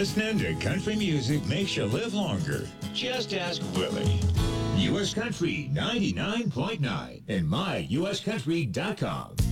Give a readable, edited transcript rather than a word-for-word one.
Listening to country music makes you live longer. Just ask Willie. U.S. Country 99.9 and myuscountry.com.